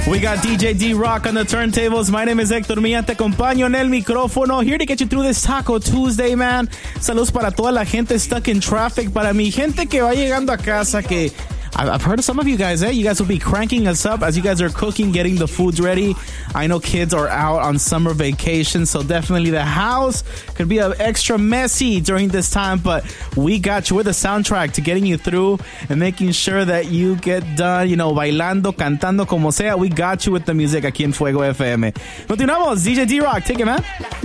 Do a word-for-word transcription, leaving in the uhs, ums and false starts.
We got D J D-Rock on the turntables. My name is Héctor Milla. Te acompaño en el micrófono. Here to get you through this Taco Tuesday, man. Saludos para toda la gente stuck in traffic. Para mi gente que va llegando a casa, que I've heard of some of you guys, eh? You guys will be cranking us up as you guys are cooking, getting the foods ready. I know kids are out on summer vacation, so definitely the house could be a extra messy during this time, but we got you with a soundtrack to getting you through and making sure that you get done, you know, bailando, cantando, como sea. We got you with the music aquí en Fuego F M. Continuamos. D J D-Rock, take it, man.